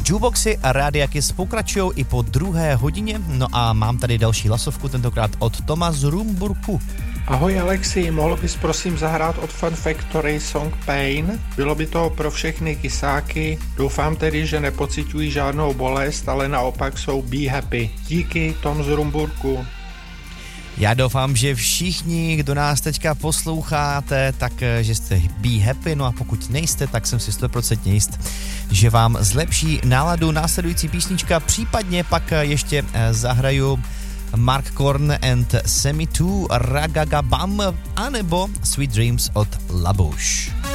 Jukeboxy a Rádia Kiss pokračují i po 2. hodině, no a mám tady další hlasovku, tentokrát od Toma z Rumburku. Ahoj Alexi, mohl bys prosím zahrát od Fun Factory song Pain? Bylo by to pro všechny kysáky. Doufám tedy, že nepociťují žádnou bolest, ale naopak jsou be happy. Díky, Tom z Rumburku. Já doufám, že všichni, kdo nás teďka posloucháte, tak že jste be happy, no a pokud nejste, tak jsem si 100% jist, že vám zlepší náladu následující písnička, případně pak ještě zahraju Mark Korn and Semi 2 Ragagabam anebo Sweet Dreams od La Bouche.